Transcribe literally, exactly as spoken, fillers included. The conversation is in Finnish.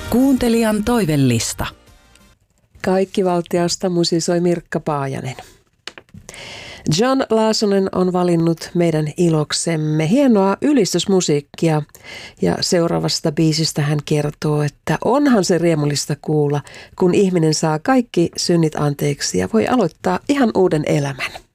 Kuuntelijan toivellista. Kaikki valtiasta musisoi Mirkka Paajanen. John Laasonen on valinnut meidän iloksemme hienoa ylistysmusiikkia ja seuraavasta biisistä hän kertoo, että onhan se riemullista kuulla, kun ihminen saa kaikki synnit anteeksi ja voi aloittaa ihan uuden elämän.